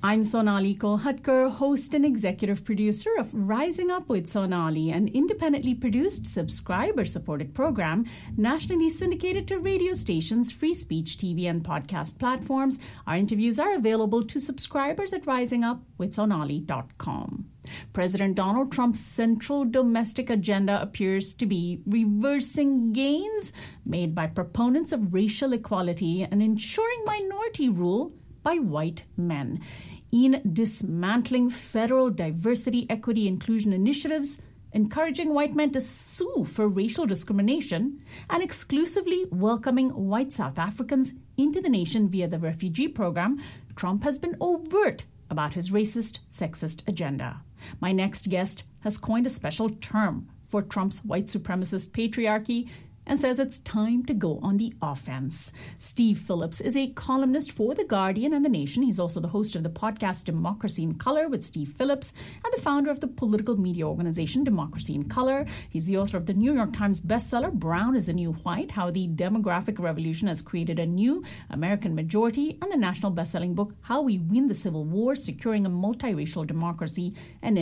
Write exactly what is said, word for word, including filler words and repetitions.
I'm Sonali Kolhatkar, host and executive producer of Rising Up with Sonali, an independently produced, subscriber-supported program nationally syndicated to radio stations, free speech, T V, and podcast platforms. Our interviews are available to subscribers at rising up with sonali dot com. President Donald Trump's central domestic agenda appears to be reversing gains made by proponents of racial equality and ensuring minority rule by white men, in dismantling federal diversity, equity, inclusion initiatives, encouraging white men to sue for racial discrimination, and exclusively welcoming white South Africans into the nation via the refugee program. Trump has been overt about his racist, sexist agenda. My next guest has coined a special term for Trump's white supremacist patriarchy and says it's time to go on the offense. Steve Phillips is a columnist for The Guardian and The Nation. He's also the host of the podcast Democracy in Color with Steve Phillips and the founder of the political media organization Democracy in Color. He's the author of the New York Times bestseller Brown is the New White, How the Demographic Revolution Has Created a New American Majority, and the national bestselling book How We Win the Civil War, Securing a Multiracial Democracy and